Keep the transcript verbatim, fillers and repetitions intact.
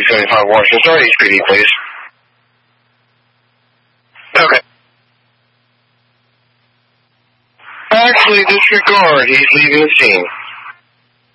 seventy-five Washington. Start H P D, please. Okay. Actually, disregard. He's leaving the scene.